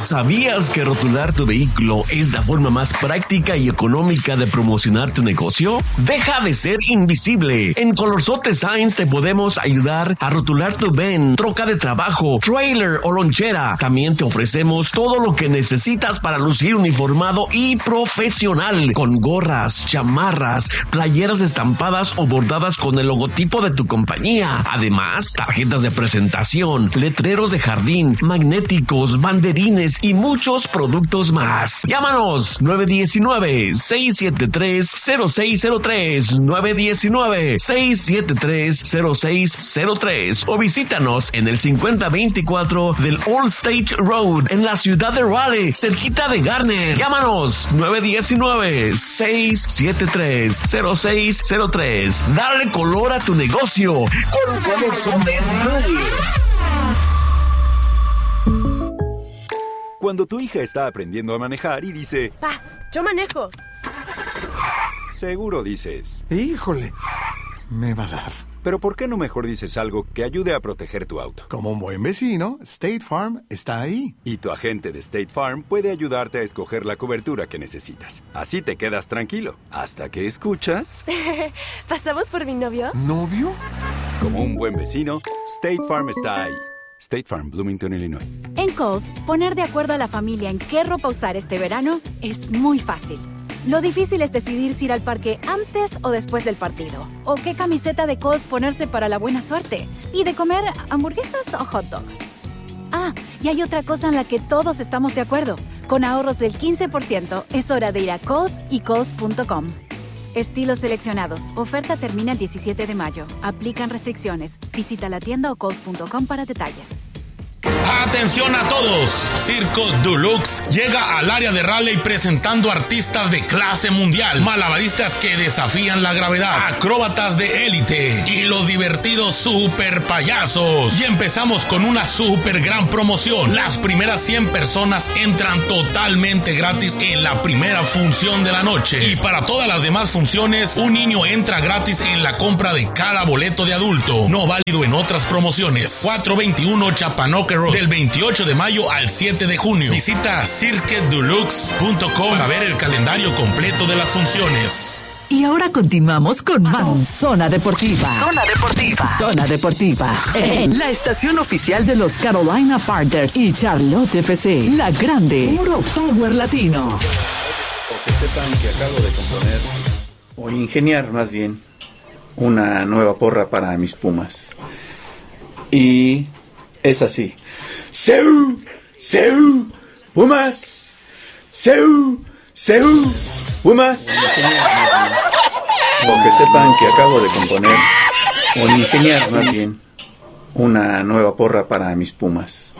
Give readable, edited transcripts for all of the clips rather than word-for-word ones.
¿Sabías que rotular tu vehículo es la forma más práctica y económica de promocionar tu negocio? Deja de ser invisible. En Colorsote Signs te podemos ayudar a rotular tu van, troca de trabajo, trailer o lonchera. También te ofrecemos todo lo que necesitas para lucir uniformado y profesional, con gorras, chamarras, playeras estampadas o bordadas con el logotipo de tu compañía. Además, tarjetas de presentación, letreros de jardín, magnéticos, banderines y muchos productos más. Llámanos 919-673-0603, 919-673-0603 o visítanos en el 5024 del Old State Road en la ciudad de Raleigh, cerquita de Garner. Llámanos 919-673-0603. Dale color a tu negocio con Colorsote Signs. Cuando tu hija está aprendiendo a manejar y dice: Pa, yo manejo. Seguro dices: híjole, me va a dar. Pero ¿por qué no mejor dices algo que ayude a proteger tu auto? Como un buen vecino, State Farm está ahí. Y tu agente de State Farm puede ayudarte a escoger la cobertura que necesitas. Así te quedas tranquilo, hasta que escuchas... ¿Pasamos por mi novio? ¿Novio? Como un buen vecino, State Farm está ahí. State Farm, Bloomington, Illinois. En Kohl's, poner de acuerdo a la familia en qué ropa usar este verano es muy fácil. Lo difícil es decidir si ir al parque antes o después del partido. O qué camiseta de Kohl's ponerse para la buena suerte. Y de comer hamburguesas o hot dogs. Ah, y hay otra cosa en la que todos estamos de acuerdo. Con ahorros del 15%, es hora de ir a Kohl's y Kohls.com. Estilos seleccionados. Oferta termina el 17 de mayo. Aplican restricciones. Visita la tienda o Kohls.com para detalles. ¡Atención a todos! Circo Deluxe llega al área de Raleigh presentando artistas de clase mundial, malabaristas que desafían la gravedad, acróbatas de élite y los divertidos super payasos. Y empezamos con una super gran promoción. Las primeras 100 personas entran totalmente gratis en la primera función de la noche. Y para todas las demás funciones, un niño entra gratis en la compra de cada boleto de adulto. No válido en otras promociones. 421 Chapanoque Road, del 28 de mayo al 7 de junio. Visita cirquedeluxe.com para ver el calendario completo de las funciones. Y ahora continuamos con más Zona Deportiva. Zona Deportiva. Zona Deportiva. En la estación oficial de los Carolina Panthers y Charlotte FC. La grande. Puro Power Latino. Que sepan que acabo de componer, o ingeniar más bien, una nueva porra para mis Pumas. Y es así. ¡Seu! ¡Seu! ¡Pumas! ¡Seu! ¡Seu! ¡Pumas! O que sepan que acabo de componer, o ingeniar más bien, una nueva porra para mis Pumas.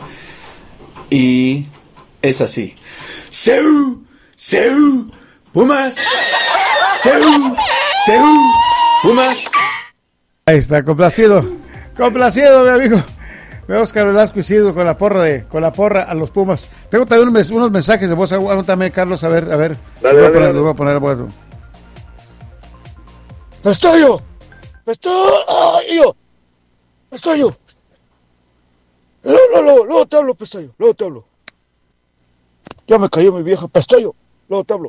Y es así. ¡Seu! ¡Seu! ¡Pumas! ¡Seu! ¡Seu! ¡Pumas! Ahí está, complacido. Complacido, mi amigo. Oscar Velasco Isidro con la porra a los Pumas. Tengo también unos mensajes de voz. Aguántame, Carlos, a ver. Lo voy a poner bueno. ¡Pestallo! Luego te hablo, Pestallo. Luego te hablo. Ya me cayó mi vieja, Pestallo. Luego te hablo.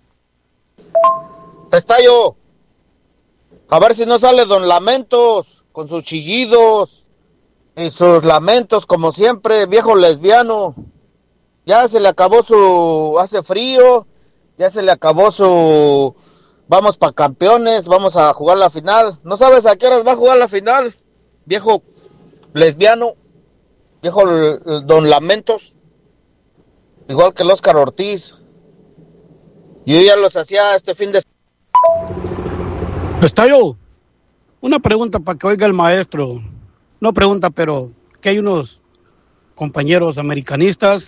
Pestallo, a ver si no sale Don Lamentos con sus chillidos y sus lamentos, como siempre, viejo lesbiano. Ya se le acabó hace frío, ya se le acabó vamos pa' campeones, vamos a jugar la final. ¿No sabes a qué horas va a jugar la final? Viejo lesbiano, viejo Don Lamentos, igual que el Oscar Ortiz. Yo ya los hacía este fin de semana. Pestallo, una pregunta para que oiga el maestro. No pregunta, pero que hay unos compañeros americanistas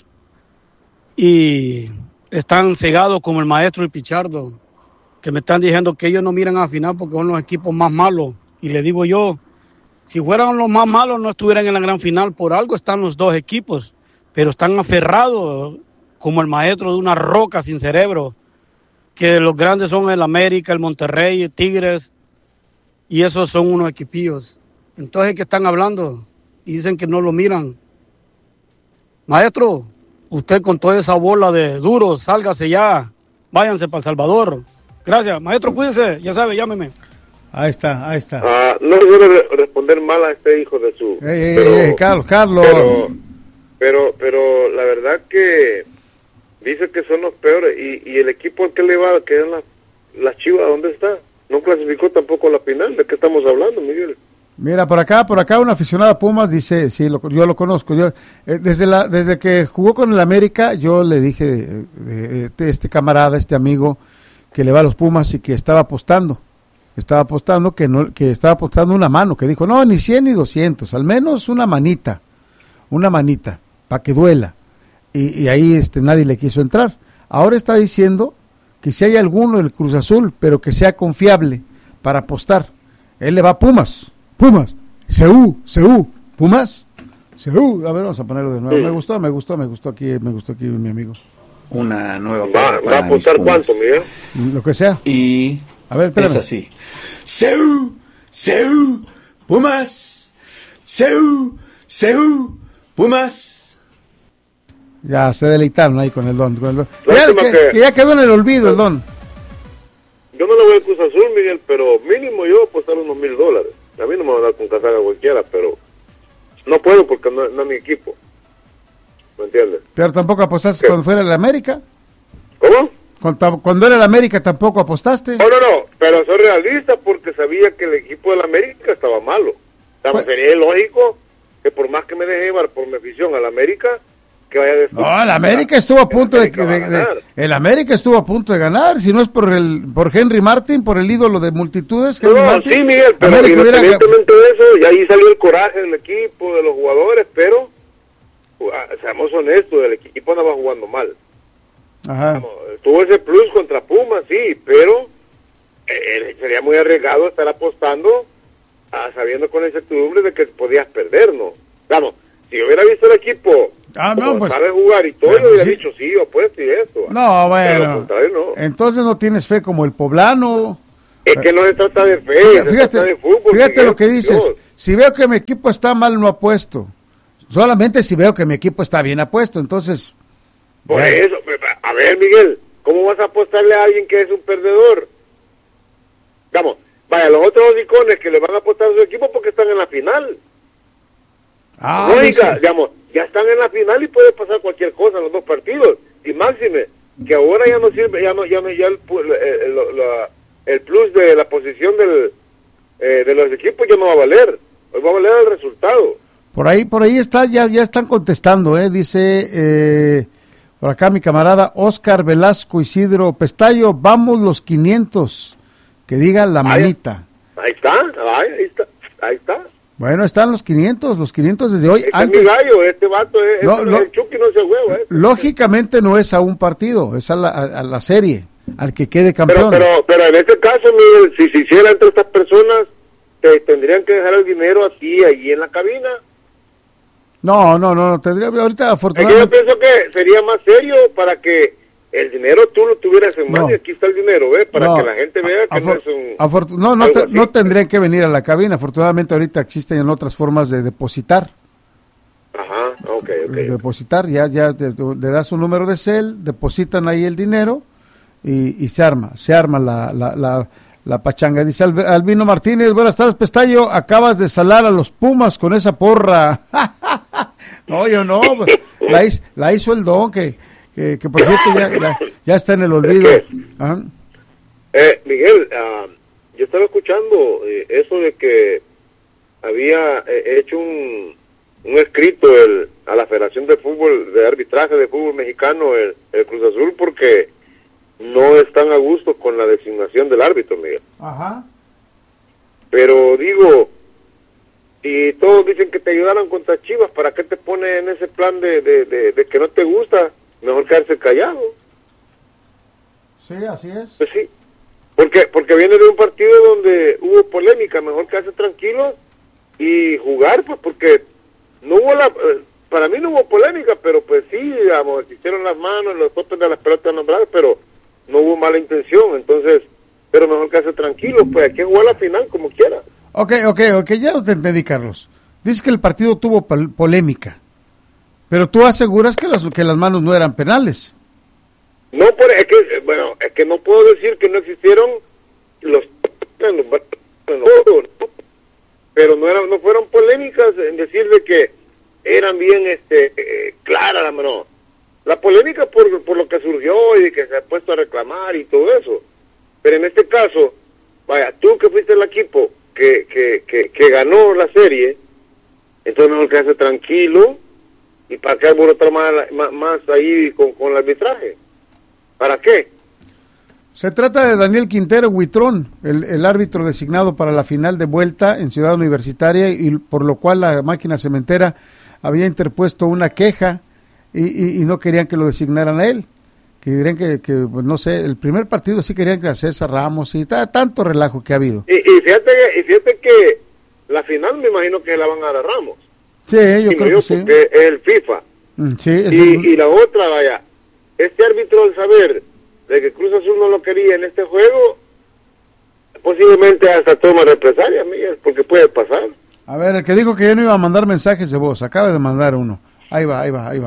y están cegados como el maestro y Pichardo, que me están diciendo que ellos no miran a final porque son los equipos más malos. Y le digo yo, si fueran los más malos no estuvieran en la gran final. Por algo están los dos equipos, pero están aferrados como el maestro de una roca sin cerebro, que los grandes son el América, el Monterrey, el Tigres, y esos son unos equipillos. Entonces, ¿qué están hablando? Y dicen que no lo miran. Maestro, usted con toda esa bola de duros, sálgase ya, váyanse para El Salvador. Gracias, maestro, cuídese, ya sabe, llámeme. Ahí está. No quiero responder mal a este hijo de su... Carlos. Pero la verdad que dice que son los peores. Y el equipo al que le va, que es las Chivas, ¿dónde está? No clasificó tampoco a la final. ¿De qué estamos hablando, Miguel? Mira, por acá una aficionada a Pumas dice, sí, yo lo conozco. Yo desde que jugó con el América, yo le dije, este camarada, este amigo, que le va a los Pumas y que estaba apostando que estaba apostando una mano, que dijo, no, ni 100 ni 200, al menos una manita, para que duela, y ahí nadie le quiso entrar. Ahora está diciendo que si hay alguno del Cruz Azul, pero que sea confiable para apostar, él le va a Pumas, Pumas, a ver, vamos a ponerlo de nuevo, me gustó aquí mi amigo. Una nueva ¿Va a apostar cuánto, Miguel? Lo que sea. Y a ver, espérame. Es así. Pumas, Pumas. Ya se deleitaron ahí con el don. Que ya quedó en el olvido el don. Yo no le voy al Cruz Azul, Miguel, pero mínimo yo voy a apostar unos $1,000. A mí no me van a dar con casaca cualquiera, pero no puedo porque no es mi equipo. ¿Me entiendes? Pero tampoco apostaste cuando fuera el América. ¿Cómo? Cuando era el América tampoco apostaste. No, pero soy realista porque sabía que el equipo del América estaba malo. Sería lógico que por más que me deje llevar por mi afición al América, que vaya de... No, el América estuvo a punto el América estuvo a punto de ganar, si no es por Henry Martin, por el ídolo de multitudes. Sí, Miguel, pero independientemente de eso, y ahí salió el coraje del equipo, de los jugadores, pero seamos honestos, el equipo andaba jugando mal. Ajá. Tuvo ese plus contra Pumas, sí, pero sería muy arriesgado estar apostando sabiendo con incertidumbre de que podías perder, ¿no? Vamos, si hubiera visto el equipo sabe jugar y todo, yo hubiera dicho sí, apuesto y eso. No, bueno, pero al contrario, no. Entonces no tienes fe como el poblano. Es que no se trata de fe, se trata de fútbol. Fíjate lo que dices, si veo que mi equipo está mal, no apuesto. Solamente si veo que mi equipo está bien apuesto, entonces... Por eso, a ver, Miguel, ¿cómo vas a apostarle a alguien que es un perdedor? Vamos, los otros icones que le van a apostar a su equipo porque están en la final. Lógica, digamos, ya están en la final y puede pasar cualquier cosa en los dos partidos. Y máxime, que ahora ya no sirve, ya el plus de la posición de los equipos ya no va a valer. Hoy va a valer el resultado. Por ahí está, ya están contestando, dice... por acá mi camarada Oscar Velasco Isidro Pestayo, vamos los 500, que diga la manita. Ahí está. Bueno, están los 500 desde hoy. Es mi gallo, este vato el Chucky no se huevo. Lógicamente no es a un partido, es a la serie, al que quede campeón. Pero en este caso, Miguel, si se hiciera entre estas personas, tendrían que dejar el dinero así, allí en la cabina. No, tendría ahorita afortunadamente. Yo pienso que sería más serio para que el dinero tú lo tuvieras en mano y aquí está el dinero, para que la gente vea que no es un... No tendrían que venir a la cabina, afortunadamente ahorita existen otras formas de depositar. Ajá, ok. Depositar, ya le das un número de cel, depositan ahí el dinero y se arma la pachanga. Dice Albino Martínez, buenas tardes, Pestayo, acabas de salar a los Pumas con esa porra. No, yo no, la hizo el don, que por cierto ya está en el olvido. Miguel, yo estaba escuchando eso de que había hecho un escrito a la Federación de Fútbol, de Arbitraje de Fútbol Mexicano, el Cruz Azul, porque no están a gusto con la designación del árbitro, Miguel. Ajá. Pero digo, si todos dicen que te ayudaron contra Chivas, ¿para qué te pone en ese plan de que no te gusta? Mejor quedarse callado. Sí, así es. Pues sí, porque viene de un partido donde hubo polémica, mejor quedarse tranquilo y jugar, pues porque no hubo para mí no hubo polémica, pero pues sí, digamos, se hicieron las manos, los topes de las pelotas nombradas, pero no hubo mala intención, entonces, pero mejor quedarse tranquilo, pues hay que jugar la final como quiera. Ok, ya no te entendí, Carlos. Dices que el partido tuvo polémica. Pero tú aseguras que las manos no eran penales. No, pero es que no puedo decir que no existieron los pero no fueron polémicas en decir de que eran bien claras la mano. La polémica por lo que surgió y de que se ha puesto a reclamar y todo eso. Pero en este caso, vaya, tú que fuiste el equipo que ganó la serie, entonces mejor quedarse tranquilo y para qué alborotar más ahí con el arbitraje. ¿Para qué? Se trata de Daniel Quintero Huitrón, el árbitro designado para la final de vuelta en Ciudad Universitaria, y por lo cual la máquina cementera había interpuesto una queja y no querían que lo designaran a él. Que dirían que pues, no sé, el primer partido sí querían que a César Ramos y tanto relajo que ha habido. Y fíjate que la final me imagino que la van a dar a Ramos. Sí, yo creo que sí. Porque es el FIFA. Sí, y la otra, vaya, este árbitro al saber de que Cruz Azul no lo quería en este juego, posiblemente hasta toma represalias, Miguel, porque puede pasar. A ver, el que dijo que ya no iba a mandar mensajes de voz, acaba de mandar uno. Ahí va.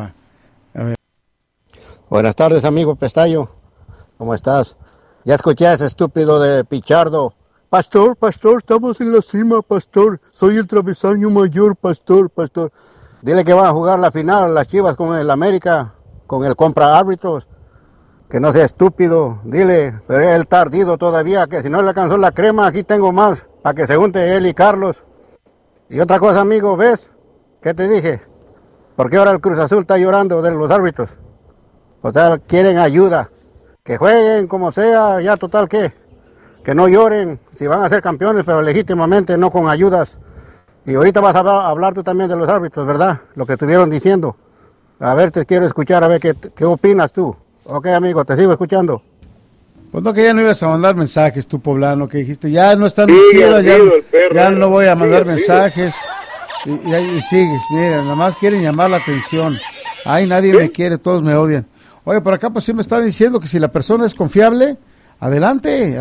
A ver. Buenas tardes, amigo Pestayo. ¿Cómo estás? Ya escuché a ese estúpido de Pichardo. Pastor, estamos en la cima, pastor. Soy el travesaño mayor, pastor. Dile que van a jugar la final las Chivas con el América, con el compra árbitros. Que no sea estúpido. Dile, pero él tardido todavía, que si no le alcanzó la crema, aquí tengo más, para que se junte él y Carlos. Y otra cosa, amigo, ¿ves? ¿Qué te dije? ¿Por qué ahora el Cruz Azul está llorando de los árbitros? O sea, quieren ayuda. Que jueguen como sea, ya total, ¿qué? Que no lloren, si van a ser campeones, pero legítimamente, no con ayudas. Y ahorita vas a hablar tú también de los árbitros, ¿verdad? Lo que estuvieron diciendo. A ver, te quiero escuchar, a ver qué opinas tú. Ok, amigo, te sigo escuchando. Pues no, que ya no ibas a mandar mensajes, tú, poblano, que dijiste, ya no están Chivas, ya no voy a mandar mensajes. Y ahí sigues, miren, nada más quieren llamar la atención. Ay, nadie me quiere, todos me odian. Oye, por acá pues sí me están diciendo que si la persona es confiable, adelante.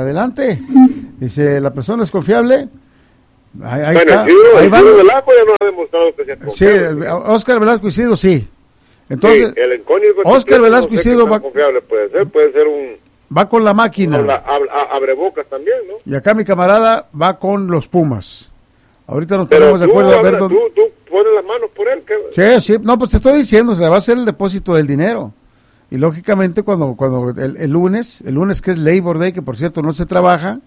Dice, la persona es confiable. Ahí está. Ahí va. Velasco ya no ha demostrado que sea confiable. Sí, Oscar Velasco Isidro sí. Entonces, sí, el incógnito Oscar Velasco Isidro va confiable, puede ser un va con la máquina. Abre bocas también, ¿no? Y acá mi camarada va con los Pumas. Ahorita nos ponemos de acuerdo a ver dónde. Tú pones las manos por él. Sí, no, pues te estoy diciendo, va a ser el depósito del dinero. Y lógicamente cuando el lunes que es Labor Day, que por cierto no se trabaja,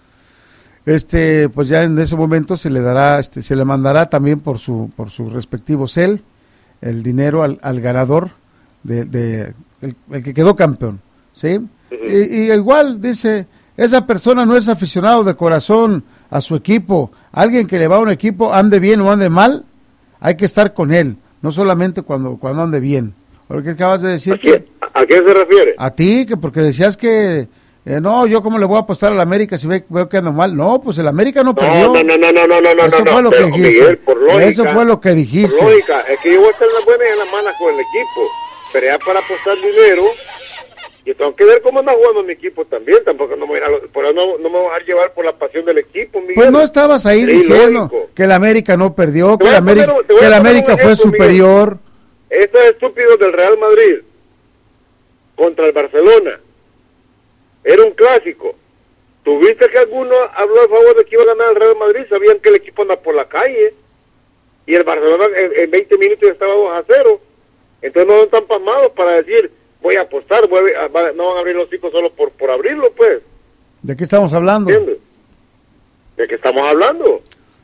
pues ya en ese momento se le dará, se le mandará también por su respectivo cel el dinero al ganador el que quedó campeón, ¿sí? Y igual dice, esa persona no es aficionado de corazón a su equipo, alguien que le va a un equipo, ande bien o ande mal, hay que estar con él, no solamente cuando ande bien. ¿Por qué acabas de decir? ¿A quién se refiere? A ti, que porque decías que no, yo cómo le voy a apostar al América si veo que anda mal. No, pues el América no perdió. No. Eso fue lo que dijiste. Miguel, por lógica, eso fue lo que dijiste. Por lógica, es que yo voy a estar en las buenas y en las malas con el equipo, pero ya para apostar dinero, y tengo que ver cómo anda jugando mi equipo también, tampoco no me voy a dejar llevar por la pasión del equipo, Miguel. Pues no estabas ahí diciendo que el América no perdió, que el América fue superior. Estos estúpidos del Real Madrid contra el Barcelona era un clásico. ¿Tuviste que alguno habló a favor de que iba a ganar el Real Madrid? Sabían que el equipo anda por la calle y el Barcelona en 20 minutos ya estaba 2-0. Entonces no están pasmados para decir voy a apostar, no van a abrir los hocico solo por abrirlo, pues. ¿De qué estamos hablando? ¿Entiendes? ¿De qué estamos hablando?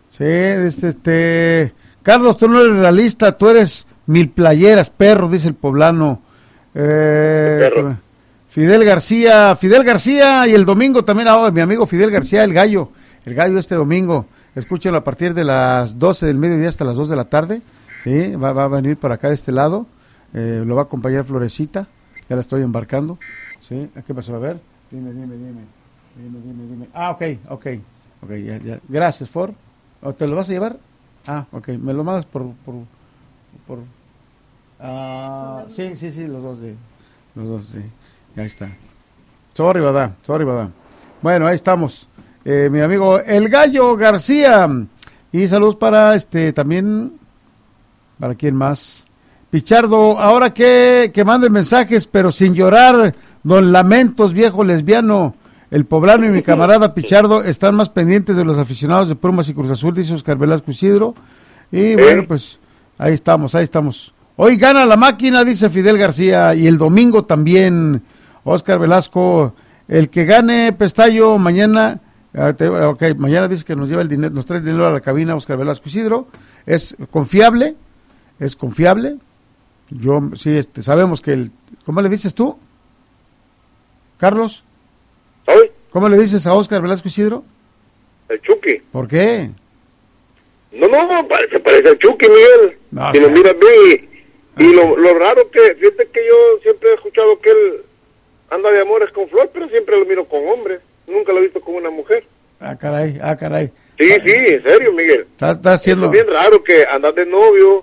Sí, Carlos, tú no eres realista, tú eres mil playeras, perro, dice el poblano. Perro. Fidel García, y el domingo también, mi amigo Fidel García, el gallo este domingo, escúchenlo a partir de las 12 del mediodía hasta las 2 de la tarde, sí, va a venir para acá de este lado, lo va a acompañar Florecita, ya la estoy embarcando, sí, ¿qué pasó? A ver, dime. Ah, ok, ya, gracias, Ford, ¿te lo vas a llevar? Ah, ok, me lo mandas por sí, los dos, sí. Ya está. Sorry, ¿verdad? Bueno, ahí estamos. Mi amigo El Gallo García. Y saludos para también, ¿para quién más? Pichardo, ahora que manden mensajes, pero sin llorar, don Lamentos, viejo lesbiano. El poblano y mi camarada Pichardo están más pendientes de los aficionados de Pumas y Cruz Azul, dice Oscar Velasco Isidro. Y bueno, pues ahí estamos. Hoy gana la máquina, dice Fidel García, y el domingo también, Oscar Velasco. El que gane, Pestayo, mañana, mañana dice que nos lleva el dinero, nos trae el dinero a la cabina, Oscar Velasco Isidro. Es confiable. Yo, sí, sabemos que ¿cómo le dices tú, Carlos? ¿Sabes? ¿Cómo le dices a Oscar Velasco Isidro? El Chucky. ¿Por qué? No, parece el Chucky, Miguel. No, si lo miras bien. Y lo raro que, fíjate que yo siempre he escuchado que él anda de amores con Flor, pero siempre lo miro con hombres. Nunca lo he visto con una mujer. Ah, caray. Sí, en serio, Miguel. Está haciendo... Es bien raro que andas de novio,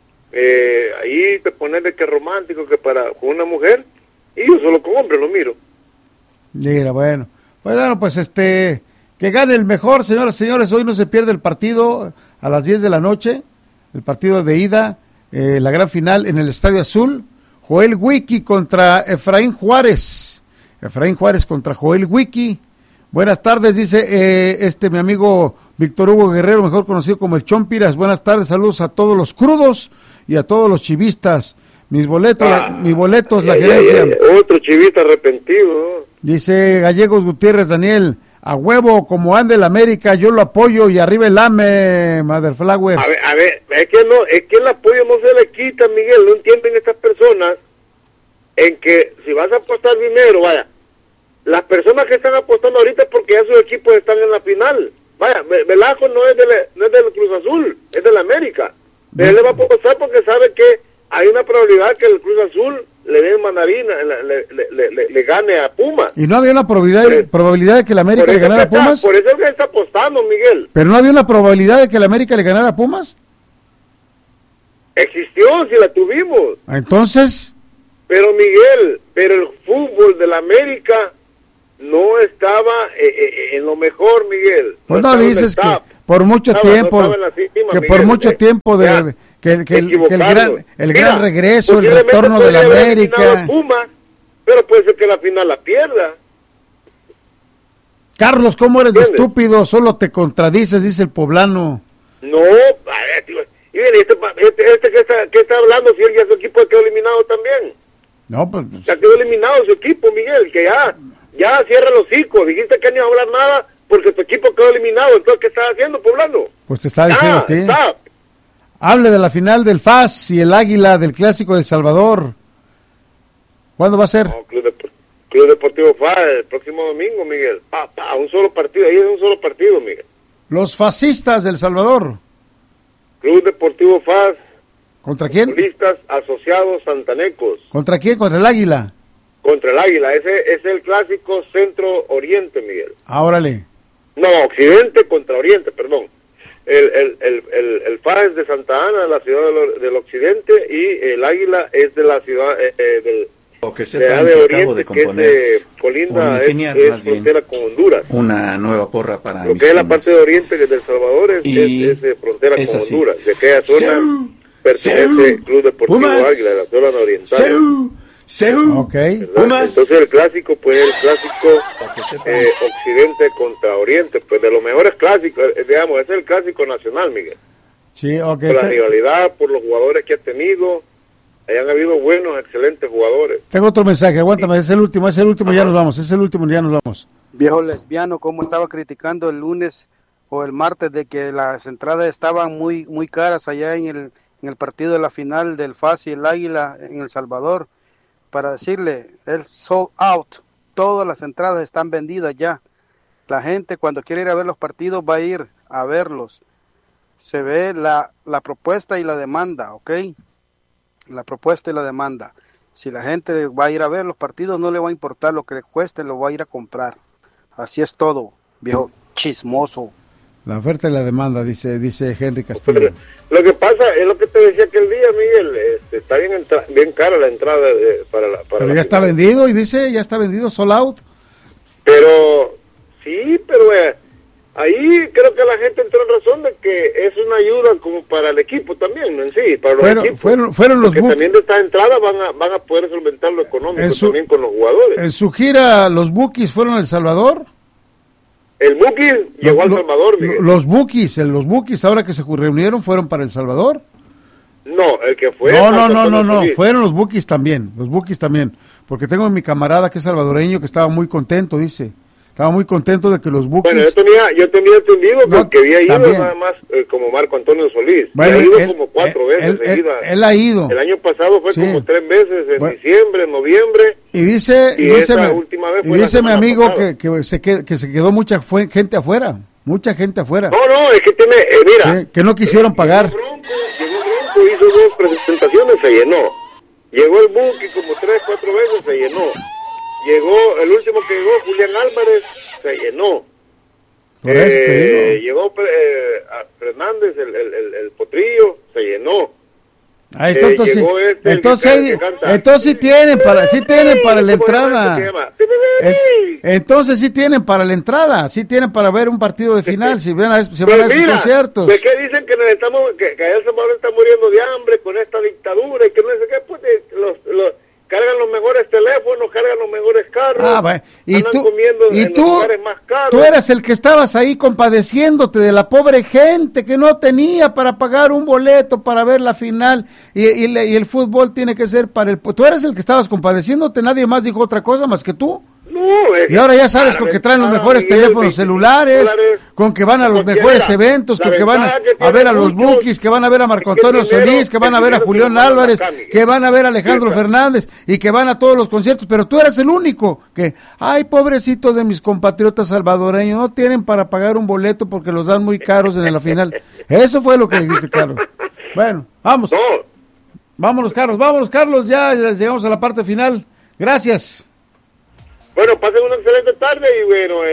ahí te pones de que romántico, que con una mujer, y yo solo con hombres lo miro. Mira, bueno, pues que gane el mejor, señoras y señores. Hoy no se pierde el partido a las 10 de la noche, el partido de ida, la gran final en el Estadio Azul. Joel Wiki contra Efraín Juárez. Efraín Juárez contra Joel Wiki. Buenas tardes, dice mi amigo Víctor Hugo Guerrero, mejor conocido como el Chompiras. Buenas tardes, saludos a todos los crudos y a todos los chivistas. Mis boletos, la gerencia. Otro chivista arrepentido, ¿no? Dice Gallegos Gutiérrez Daniel, a huevo, como anda el América, yo lo apoyo y arriba el AME, Mother Flowers. A ver, es que el apoyo no se le quita, Miguel, no entienden estas personas en que si vas a apostar dinero, vaya, las personas que están apostando ahorita es porque ya sus equipos están en la final. Vaya, Velasco no es del Cruz Azul, es del América. Él le va a apostar porque sabe que hay una probabilidad que el Cruz Azul le dé mandarina, le gane a Pumas. ¿Y no había una probabilidad de que el América le ganara a Pumas? Por eso es que está apostando, Miguel. ¿Pero no había una probabilidad de que el América le ganara a Pumas? Existió, si la tuvimos. Entonces... Pero Miguel, el fútbol del América no estaba en lo mejor, Miguel. Pues no dices que por mucho tiempo, por mucho tiempo que el gran regreso, el retorno del América. Pumas, pero puede ser que la final la pierda. Carlos, ¿cómo eres de estúpido? Solo te contradices, dice el poblano. No, a ver, tío, y que está hablando, si él ya su equipo quedó eliminado también. No, pues... Ya quedó eliminado su equipo, Miguel, que ya cierra los hocico. Dijiste que no iba a hablar nada porque tu equipo quedó eliminado. Entonces, ¿qué estás haciendo, poblano? Pues te está diciendo a ti. Hable de la final del FAS y el Águila del Clásico del Salvador. ¿Cuándo va a ser? No, Club Deportivo FAS, el próximo domingo, Miguel. Un solo partido, ahí es un solo partido, Miguel. Los fascistas del Salvador. Club Deportivo FAS. ¿Contra quién? Futbolistas Asociados Santanecos. ¿Contra quién? ¿Contra el Águila? Contra el Águila. Ese es el clásico Centro-Oriente, Miguel. Órale. No, Occidente contra Oriente, perdón. El FAS es de Santa Ana, la ciudad del Occidente, y el Águila es de la ciudad del ciudad de Oriente, Oriente, que es de Colinda, es frontera con Honduras. Una nueva porra para lo que es la parte de Oriente desde El Salvador es frontera con Honduras. De aquella zona pertenece Club Deportivo Águila, de la zona oriental. Okay. Entonces el clásico, pues el clásico Occidente contra Oriente, pues de los mejores clásicos, digamos, es el clásico nacional, Miguel. Sí, okay. Por la rivalidad, por los jugadores que ha tenido, hayan habido buenos, excelentes jugadores. Tengo otro mensaje, aguántame, es el último, ya nos vamos, Viejo lesbiano, como estaba criticando el lunes o el martes de que las entradas estaban muy caras allá en el partido de la final del FAS y el Águila en El Salvador, para decirle, el sold out, todas las entradas están vendidas ya. La gente cuando quiere ir a ver los partidos va a ir a verlos. Se ve la propuesta y la demanda, ¿ok? La propuesta y la demanda. Si la gente va a ir a ver los partidos, no le va a importar lo que le cueste, lo va a ir a comprar. Así es todo, viejo chismoso. La oferta y la demanda, dice Henry Castillo. Pero lo que pasa es lo que te decía aquel día, Miguel, está bien cara la entrada para pero la ya está final. vendido, y dice, ya está vendido, sold out. Pero, sí, pero ahí creo que la gente entró en razón de que es una ayuda como para el equipo también, ¿no? En sí, para los equipos. Fueron los Bookies. También de esta entrada van a poder solventar lo económico también con los jugadores. En su gira, los Bookies fueron a El Salvador. El Bookies llegó a El Salvador, Miguel. Los Bookies, ahora que se reunieron, fueron para El Salvador. No, el que fue... No, fueron los Bookies también, porque tengo a mi camarada que es salvadoreño que estaba muy contento, dice. Estaba muy contento de que los Bookies... Bueno, yo tenía entendido que había ido nada más como Marco Antonio Solís. Bueno, ha ido como 4 veces seguidas. Él ha ido. El año pasado fue como 3 veces, en diciembre, en noviembre. Y dice mi amigo que se quedó mucha gente afuera. Mucha gente afuera. No, es que tiene... mira. Sí, que no quisieron pagar. Llegó Bronco, hizo 2 presentaciones, se llenó. Llegó el Buki como 3, 4 veces, se llenó. Llegó, el último que llegó, Julián Álvarez, se llenó. Llegó Fernández, el Potrillo, se llenó. Entonces sí tienen para la entrada. Entonces sí tienen para la entrada, sí tienen para ver un partido de final, si van a esos conciertos. ¿De qué dicen que necesitamos, que El Salvador está muriendo de hambre con esta dictadura y que no sé qué? Pues los cargan los mejores teléfonos, cargan los mejores carros, bueno. Más caros. Tú eres el que estabas ahí compadeciéndote de la pobre gente que no tenía para pagar un boleto para ver la final y el fútbol tiene que ser para el... Tú eres el que estabas compadeciéndote, nadie más dijo otra cosa más que tú. Y ahora ya sabes con que traen los mejores teléfonos celulares, con que van a los mejores eventos, con que van a ver a los Bookies, que van a ver a Marco Antonio Solís, que van a ver a Julián Álvarez, que van a ver a Alejandro Fernández y que van a todos los conciertos, pero tú eres el único que, ay, pobrecitos de mis compatriotas salvadoreños, no tienen para pagar un boleto porque los dan muy caros en la final. Eso fue lo que dijiste, Carlos. Bueno, vamos. Vámonos, Carlos, ya llegamos a la parte final. Gracias. Bueno, pasen una excelente tarde y bueno,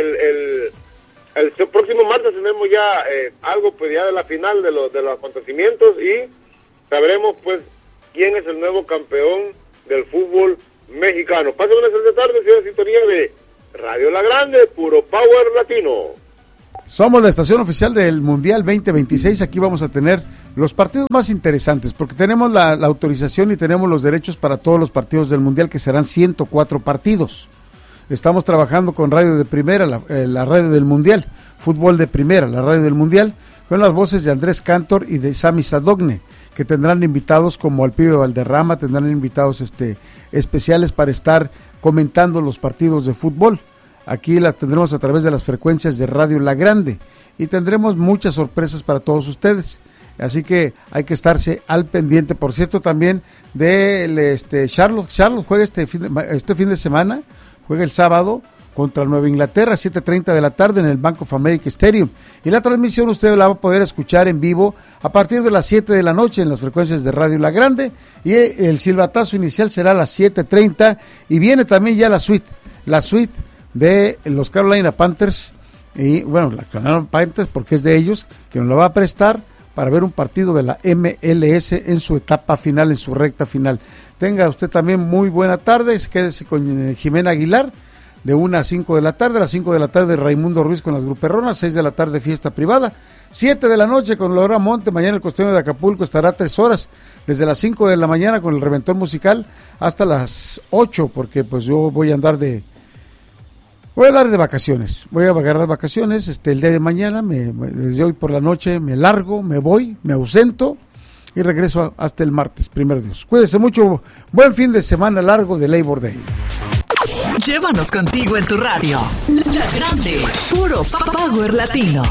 el próximo martes tenemos ya algo pues ya de la final de los acontecimientos y sabremos pues quién es el nuevo campeón del fútbol mexicano. Pasen una excelente tarde, sigan en sintonía de Radio La Grande, puro power latino. Somos la estación oficial del Mundial 2026, aquí vamos a tener los partidos más interesantes, porque tenemos la autorización y tenemos los derechos para todos los partidos del Mundial, que serán 104 partidos. Estamos trabajando con Radio de Primera, la radio del Mundial, Fútbol de Primera, la radio del Mundial, con las voces de Andrés Cantor y de Sammy Sadogne, que tendrán invitados como al Pibe Valderrama, tendrán invitados especiales para estar comentando los partidos de fútbol. Aquí la tendremos a través de las frecuencias de Radio La Grande y tendremos muchas sorpresas para todos ustedes. Así que hay que estarse al pendiente. Por cierto, también de Charlotte juega este fin de semana. Juega el sábado contra Nueva Inglaterra, 7:30 de la tarde en el Bank of America Stadium. Y la transmisión usted la va a poder escuchar en vivo a partir de las 7 de la noche en las frecuencias de Radio La Grande. Y el silbatazo inicial será a las 7:30. Y viene también ya la suite de los Carolina Panthers. Y bueno, la Carolina Panthers, porque es de ellos, que nos la va a prestar para ver un partido de la MLS en su etapa final, en su recta final. Tenga usted también muy buena tarde, quédese con Jimena Aguilar, de 1 a 5 de la tarde, a las 5 de la tarde Raimundo Ruiz con las Gruperronas, 6 de la tarde fiesta privada, 7 de la noche con Laura Monte, mañana el Costeño de Acapulco estará 3 horas, desde las 5 de la mañana con el Reventón Musical hasta las 8, porque pues yo voy a dar de vacaciones, voy a agarrar vacaciones, el día de mañana, desde hoy por la noche me largo, me voy, me ausento y regreso hasta el martes, primero Dios. Cuídese mucho, buen fin de semana largo de Labor Day. Llévanos contigo en tu radio. La Grande, puro power latino.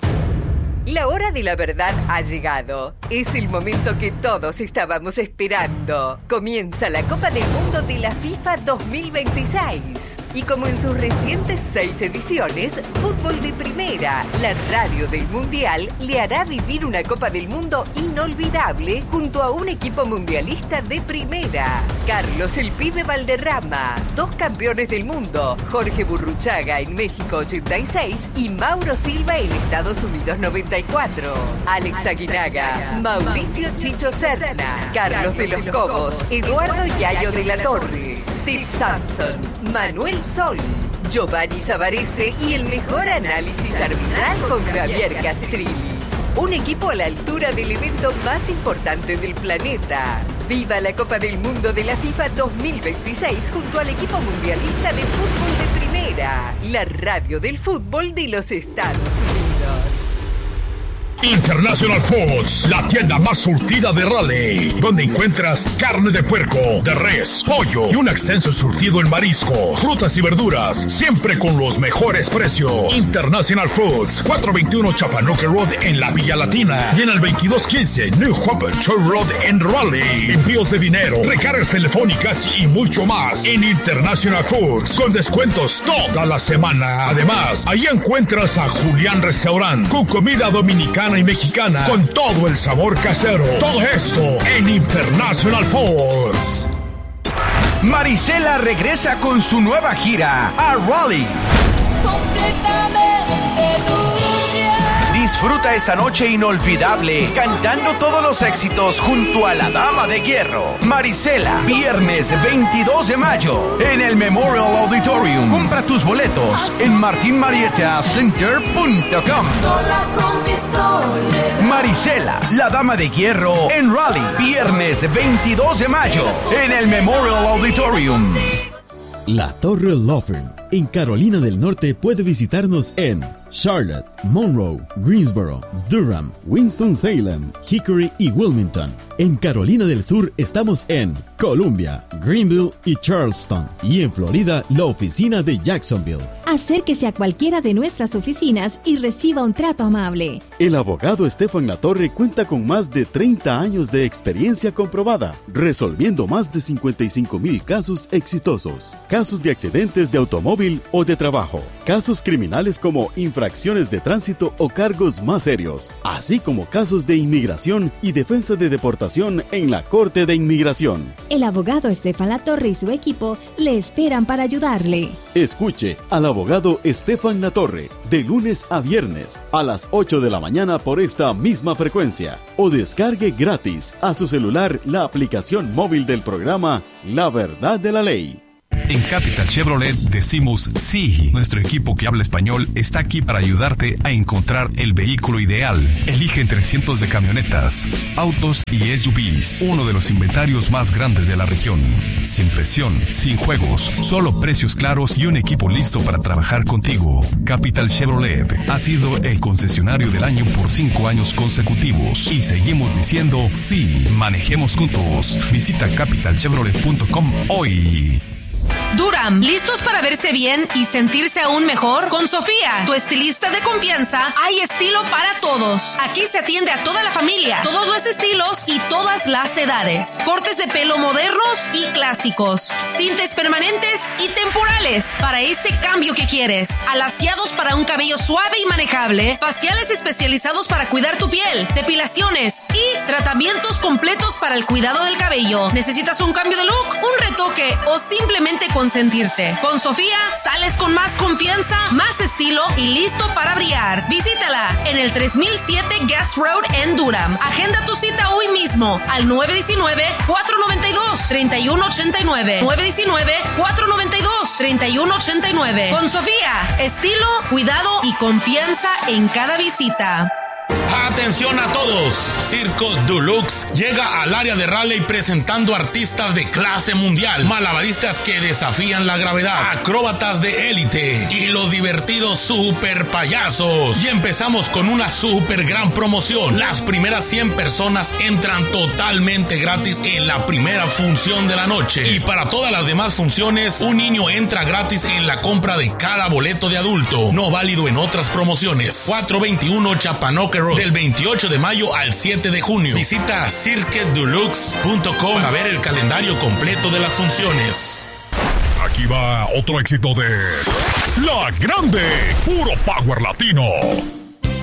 La hora de la verdad ha llegado. Es el momento que todos estábamos esperando. Comienza la Copa del Mundo de la FIFA 2026. Y como en sus recientes 6 ediciones, Fútbol de Primera, la radio del Mundial, le hará vivir una Copa del Mundo inolvidable junto a un equipo mundialista de primera. Carlos el Pibe Valderrama, 2 campeones del mundo, Jorge Burruchaga en México 86 y Mauro Silva en Estados Unidos 94. Alex Aguinaga, Mauricio Chicho Serna, Carlos de los Cobos, Eduardo Yayo de la Torre, Steve Sampson, Manuel Sol, Giovanni Savarese y el mejor análisis arbitral con Javier Castrilli. Un equipo a la altura del evento más importante del planeta. Viva la Copa del Mundo de la FIFA 2026 junto al equipo mundialista de fútbol de primera, la radio del fútbol de los Estados Unidos. International Foods, la tienda más surtida de Raleigh, donde encuentras carne de puerco, de res, pollo y un extenso surtido en mariscos, frutas y verduras, siempre con los mejores precios. International Foods, 421 Chapanoque Road en la Villa Latina y en el 2215 New Hope Church Road en Raleigh. Envíos de dinero, recargas telefónicas y mucho más en International Foods, con descuentos toda la semana. Además, ahí encuentras a Julián Restaurant, con comida dominicana y mexicana, con todo el sabor casero. Todo esto en International Foods. Marisela regresa con su nueva gira a Raleigh. Disfruta esta noche inolvidable cantando todos los éxitos junto a la Dama de Hierro. Marisela, viernes 22 de mayo en el Memorial Auditorium. Compra tus boletos en martinmarietacenter.com. Marisela, la Dama de Hierro en Raleigh, viernes 22 de mayo en el Memorial Auditorium. La Torre Law Firm en Carolina del Norte puede visitarnos en Charlotte, Monroe, Greensboro, Durham, Winston-Salem, Hickory y Wilmington. En Carolina del Sur estamos en Columbia, Greenville y Charleston. Y en Florida, la oficina de Jacksonville. Acérquese a cualquiera de nuestras oficinas y reciba un trato amable. El abogado Estefan Latorre cuenta con más de 30 años de experiencia comprobada, resolviendo más de 55,000 casos exitosos. Casos de accidentes de automóvil o de trabajo, casos criminales como infracciones de tránsito o cargos más serios, así como casos de inmigración y defensa de deportación en la Corte de Inmigración. El abogado Estefan Latorre y su equipo le esperan para ayudarle. Escuche al abogado Estefan Latorre de lunes a viernes a las 8 de la mañana por esta misma frecuencia o descargue gratis a su celular la aplicación móvil del programa La Verdad de la Ley. En Capital Chevrolet decimos sí. Nuestro equipo que habla español está aquí para ayudarte a encontrar el vehículo ideal. Elige entre cientos de camionetas, autos y SUVs. Uno de los inventarios más grandes de la región. Sin presión, sin juegos, solo precios claros y un equipo listo para trabajar contigo. Capital Chevrolet ha sido el concesionario del año por 5 años consecutivos. Y seguimos diciendo sí. Manejemos juntos. Visita capitalchevrolet.com hoy. Durham, ¿listos para verse bien y sentirse aún mejor? Con Sofía, tu estilista de confianza, hay estilo para todos. Aquí se atiende a toda la familia, todos los estilos y todas las edades. Cortes de pelo modernos y clásicos, tintes permanentes y temporales para ese cambio que quieres. Alaciados para un cabello suave y manejable, faciales especializados para cuidar tu piel, depilaciones y tratamientos completos para el cuidado del cabello. ¿Necesitas un cambio de look, un retoque o simplemente consentirte? Con Sofía sales con más confianza, más estilo y listo para brillar. Visítala en el 3007 Guest Road en Durham. Agenda tu cita hoy mismo al 919-492-3189. 919-492-3189. Con Sofía, estilo, cuidado y confianza en cada visita. Atención a todos, Circo Deluxe llega al área de Raleigh presentando artistas de clase mundial, malabaristas que desafían la gravedad, acróbatas de élite y los divertidos super payasos. Y empezamos con una super gran promoción. Las primeras 100 personas entran totalmente gratis en la primera función de la noche. Y para todas las demás funciones, un niño entra gratis en la compra de cada boleto de adulto. No válido en otras promociones. 421 Chapanoque Road, del 28 de mayo al 7 de junio. Visita cirquedeluxe.com para ver el calendario completo de las funciones. Aquí va otro éxito de La Grande, puro power latino.